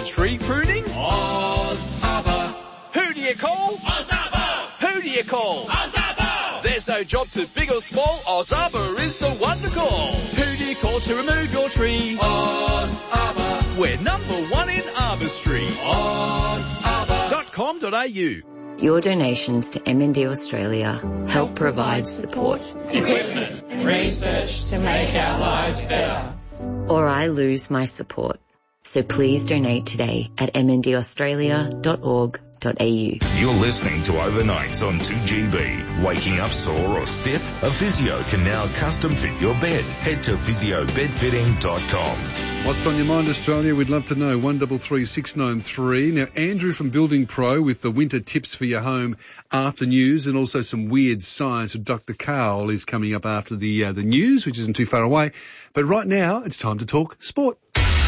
tree pruning? Oz Arbor. Who do you call? Oz Arbor. Who do you call? Oz Arbor. There's no job too big or small. Oz Arbor is the one to call. Who do you call to remove your tree? Oz Arbor. We're number one in arbistry. OzArbor.com.au. Your donations to MND Australia help provide support, equipment, and research to make our lives better. or I lose my support. So please donate today at mndaustralia.org.au. You're listening to Overnights on 2GB. Waking up sore or stiff? A physio can now custom fit your bed. Head to physiobedfitting.com. What's on your mind, Australia? We'd love to know. 133693. Now, Andrew from Building Pro with the winter tips for your home after news, and also some weird science with Dr. Cowell is coming up after the news, which isn't too far away. But right now, it's time to talk sport.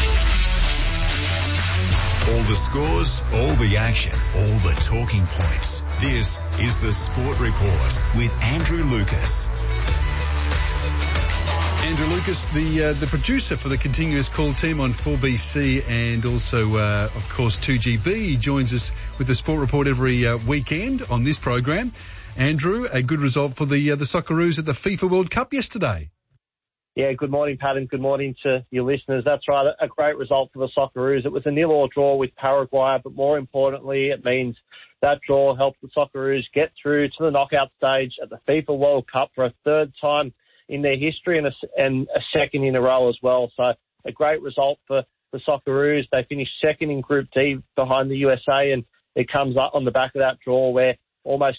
All the scores, all the action, all the talking points. This is the Sport Report with Andrew Lucas. Andrew Lucas, the producer for the Continuous Call team on 4BC and also, of course, 2GB. He joins us with the Sport Report every weekend on this program. Andrew, a good result for the Socceroos at the FIFA World Cup yesterday. Yeah, good morning, Pat, and good morning to your listeners. That's right, a great result for the Socceroos. It was a 0-0 draw with Paraguay, but more importantly, it means that draw helped the Socceroos get through to the knockout stage at the FIFA World Cup for a third time in their history and a second in a row as well. So a great result for the Socceroos. They finished second in Group D behind the USA, and it comes up on the back of that draw where almost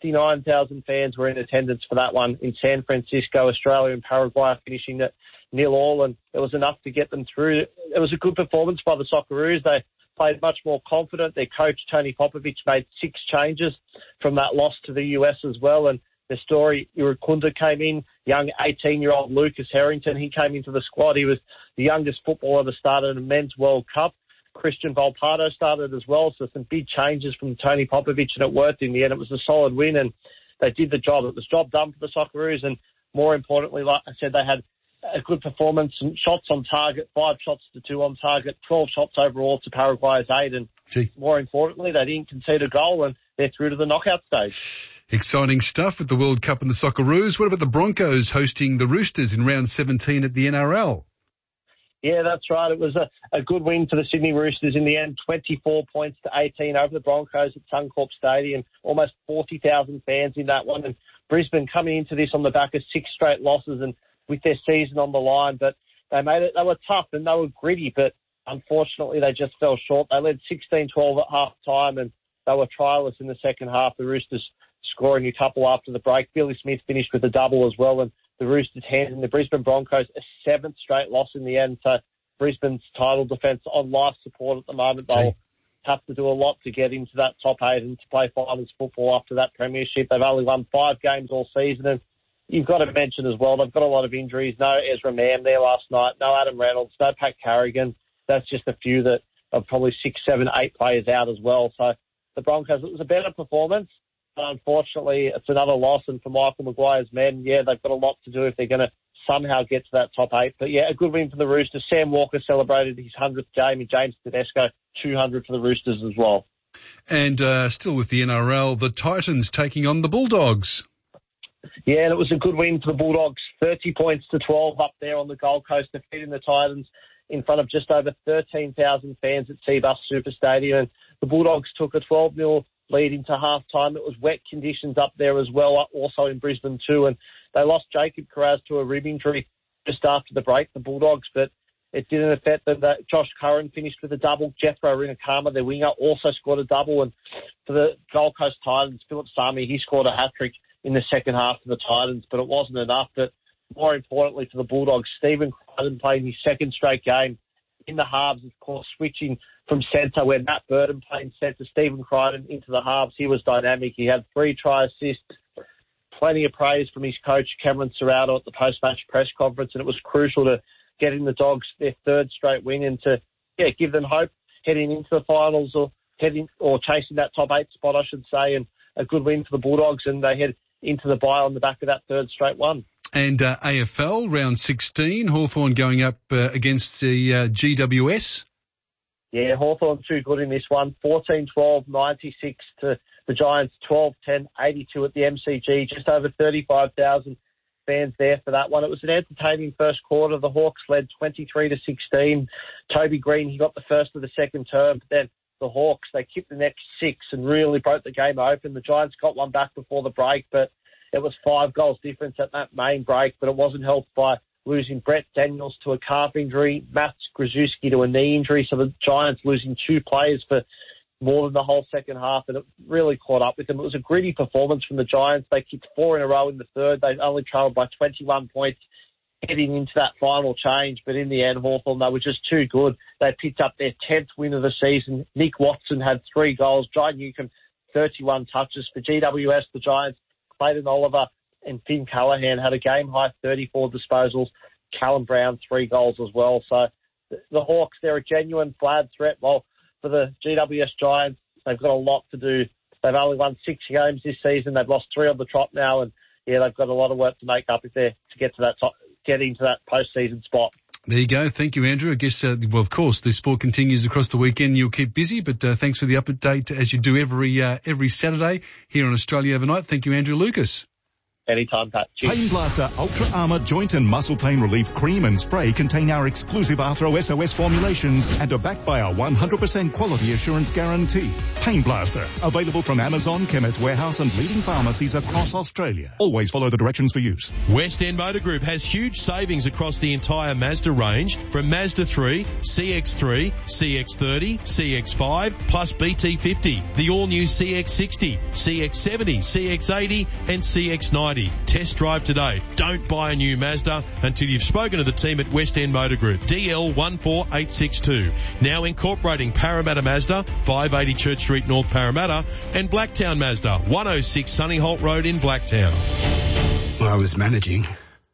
69,000 fans were in attendance for that one in San Francisco. Australia and Paraguay finishing at 0-0, and it was enough to get them through. It was a good performance by the Socceroos. They played much more confident. Their coach, Tony Popovic, made 6 changes from that loss to the US as well, and the story, Irukunda came in, young 18-year-old Lucas Harrington. He came into the squad. He was the youngest footballer to start in a men's World Cup. Christian Volpato started as well, so some big changes from Tony Popovic, and it worked in the end. It was a solid win, and they did the job. It was job done for the Socceroos, and more importantly, like I said, they had a good performance and shots on target, 5 shots to 2 on target, 12 shots overall to Paraguay's 8, and more importantly, they didn't concede a goal, and they're through to the knockout stage. Exciting stuff with the World Cup and the Socceroos. What about the Broncos hosting the Roosters in round 17 at the NRL? Yeah, that's right. It was a good win for the Sydney Roosters in the end, 24 points to 18 over the Broncos at Suncorp Stadium, almost 40,000 fans in that one. And Brisbane coming into this on the back of 6 straight losses and with their season on the line, but they made it. They were tough and they were gritty, but unfortunately they just fell short. They led 16-12 at half time and they were trialless in the second half. The Roosters scoring a couple after the break. Billy Smith finished with a double as well, and the Roosters handing the Brisbane Broncos a 7th straight loss in the end. So Brisbane's title defence on life support at the moment. They'll have to do a lot to get into that top 8 and to play finals football after that premiership. They've only won 5 games all season, and you've got to mention as well, they've got a lot of injuries. No Ezra Mam there last night, no Adam Reynolds, no Pat Carrigan. That's just a few that are probably 6, 7, 8 players out as well. So the Broncos, it was a better performance. But unfortunately, it's another loss, and for Michael Maguire's men, yeah, they've got a lot to do if they're going to somehow get to that top 8. But yeah, a good win for the Roosters. Sam Walker celebrated his 100th game, and James Tedesco 200 for the Roosters as well. And still with the NRL, the Titans taking on the Bulldogs. Yeah, and it was a good win for the Bulldogs, 30 points to 12 up there on the Gold Coast, defeating the Titans in front of just over 13,000 fans at Cbus Super Stadium. And the Bulldogs took a 12-0 lead into half-time. It was wet conditions up there as well, also in Brisbane too, and they lost Jacob Carraz to a rib injury just after the break, the Bulldogs, but it didn't affect them. Josh Curran finished with a double. Jethro Rinakama, their winger, also scored a double, and for the Gold Coast Titans, Philip Sami, he scored a hat-trick in the second half for the Titans, but it wasn't enough. But more importantly for the Bulldogs, Stephen Crichton playing his second straight game in the halves, of course, switching from centre where Matt Burton played centre, Stephen Crichton into the halves. He was dynamic. He had 3 try assists, plenty of praise from his coach, Cameron Serrato, at the post-match press conference, and it was crucial to getting the Dogs their 3rd straight win and to give them hope heading into the finals or chasing that top 8 spot, I should say, and a good win for the Bulldogs, and they head into the bye on the back of that 3rd straight one. And AFL, round 16, Hawthorn going up against the GWS. Yeah, Hawthorn too good in this one. 14-12, 96 to the Giants, 12-10, 82 at the MCG. Just over 35,000 fans there for that one. It was an entertaining first quarter. The Hawks led 23-16. Toby Green, he got the first of the second term, but then the Hawks, they kicked the next 6 and really broke the game open. The Giants got one back before the break, but it was 5 goals difference at that main break, but it wasn't helped by losing Brett Daniels to a calf injury, Mats Grzuski to a knee injury, so the Giants losing 2 players for more than the whole second half, and it really caught up with them. It was a gritty performance from the Giants. They kicked 4 in a row in the third. They only trailed by 21 points heading into that final change, but in the end, Hawthorn, they were just too good. They picked up their 10th win of the season. Nick Watson had 3 goals. Jai Newcomb, 31 touches. For GWS, the Giants, Clayton Oliver and Finn Callahan had a game-high 34 disposals. Callum Brown, 3 goals as well. So the Hawks, they're a genuine Vlad threat. Well, for the GWS Giants, they've got a lot to do. They've only won 6 games this season. They've lost 3 on the trot now, and yeah, they've got a lot of work to make up if they're to get to that top, get into that postseason spot. There you go. Thank you, Andrew. I guess, well, of course, the sport continues across the weekend. You'll keep busy, but thanks for the update as you do every Saturday here on Australia Overnight. Thank you, Andrew Lucas. Anytime, Pat. Cheers. Pain Blaster Ultra Armour Joint and Muscle Pain Relief Cream and Spray contain our exclusive Arthro SOS formulations and are backed by our 100% quality assurance guarantee. Pain Blaster, available from Amazon, Chemist Warehouse and leading pharmacies across Australia. Always follow the directions for use. West End Motor Group has huge savings across the entire Mazda range, from Mazda 3, CX-3, CX-30, CX-5, plus BT50, the all-new CX-60, CX-70, CX-80 and CX-90. Test drive today. Don't buy a new Mazda until you've spoken to the team at West End Motor Group. DL 14862. Now incorporating Parramatta Mazda, 580 Church Street, North Parramatta, and Blacktown Mazda, 106 Sunny Holt Road in Blacktown. I was managing.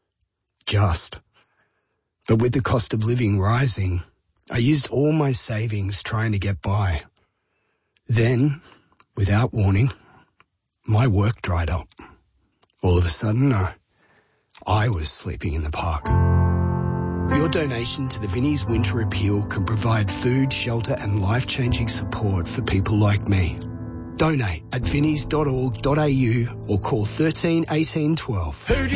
But with the cost of living rising, I used all my savings trying to get by. Then, without warning, my work dried up. All of a sudden, I was sleeping in the park. Your donation to the Vinnie's Winter Appeal can provide food, shelter and life-changing support for people like me. Donate at vinnies.org.au or call 13 18 12.